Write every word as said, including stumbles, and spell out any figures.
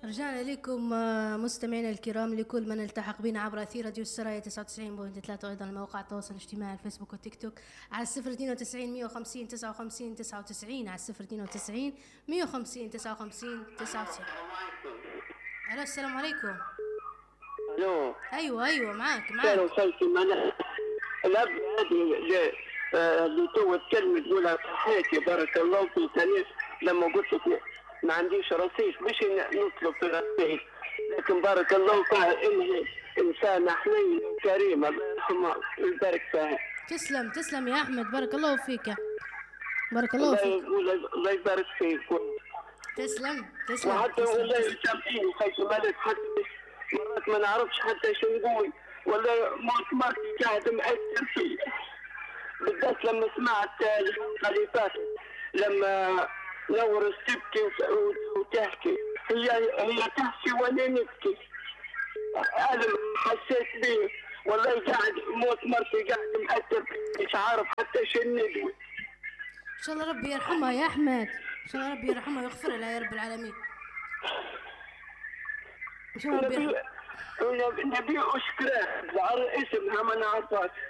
رجعنا لكم مستمعينا الكرام، لكل من التحق بنا عبر أثير راديو السرايا تسعة وتسعين فاصلة ثلاثة، وأيضا مواقع التواصل الاجتماعي الفيسبوك والتيك توك على صفر اثنين وتسعين مية وخمسين تسعة وخمسين تسعة وتسعين، على صفر اثنين وتسعين مية وخمسين تسعة وخمسين تسعة وتسعين. ألو السلام عليكم. الو. ايوه ايوه معاك معاك. كانوا خلفي منع الاب هذه اللي تو تكلم تقولها صحيتي بارك الله فيك. انا لما قلت لك ما عنديش رصيد باش نطلب في رصيد، لكن بارك الله فيها انها انسانه حنين كريمه الله يرحمها ويبارك فيها. تسلم تسلم يا احمد، بارك الله فيك. بارك الله فيك. الله يبارك فيك. تسلم تسلم. وحتى والله يسامحيني خايف مالك، حتى مرات ما نعرفش حتى شو نقول، ولا موت مرتي قاعد مأثر فيه، بالذات لما سمعت الحلقة اللي فاتت لما نورس تبكي وتحكي، هي هي تحكي وانا نبكي. ألم حسيت بيه والله، قاعد موت مرتي قاعد مأثر فيه، مش عارف حتى شو ندوي. ان شاء الله ربي يرحمها يا احمد، ان شاء الله ربي يرحمها ويغفر لها يا رب العالمين. ان شاء الله ربي نبي نبي اشكرها على اسمها ما نعرفهاش.